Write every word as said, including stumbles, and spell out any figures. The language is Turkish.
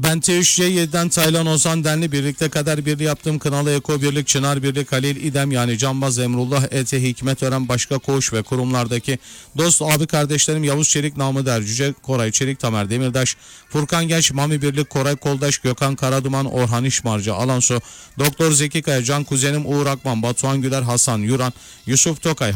Ben T üç C yedi'den Taylan Ozan Denli birlikte kader birliği yaptığım Kınalı Eko Birlik, Çınar Birlik, Halil İdem yani Canbaz, Emrullah, Ete, Hikmet Ören, başka koğuş ve kurumlardaki dost abi kardeşlerim Yavuz Çelik, Namı Der Cüce, Koray Çelik, Tamer Demirdaş, Furkan Genç, Mami Birlik, Koray Koldaş, Gökhan Karaduman, Orhan İşmarcı, Alanso, Doktor Zeki Kaya, Can Kuzenim, Uğur Akman, Batuhan Güler, Hasan Yuran, Yusuf Tokay,